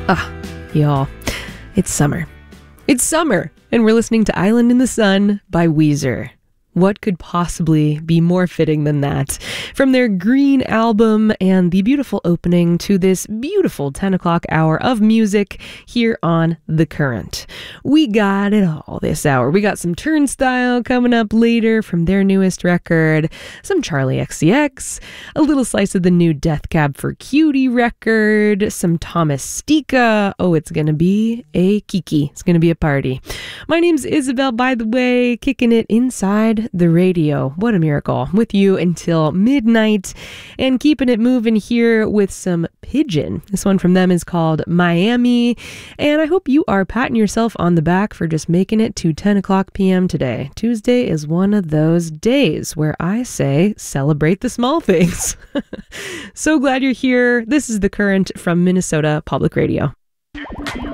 Y'all, it's summer. It's summer, and we're listening to Island in the Sun by Weezer. What could possibly be more fitting than that? From their Green album and the beautiful opening to this beautiful 10 o'clock hour of music here on The Current. We got it all this hour. We got some Turnstile coming up later from their newest record, some Charlie XCX, a little slice of the new Death Cab for Cutie record, some Thomas Stika. Oh, it's gonna be a kiki. It's gonna be a party. My name's Isabel, by the way, kicking it inside the radio. What a miracle. With you until midnight and keeping it moving here with some Pigeon. This one from them is called Miami, and I hope you are patting yourself on the back for just making it to 10 o'clock p.m. today. Tuesday is one of those days where I say celebrate the small things. So glad you're here. This is The Current from Minnesota Public Radio.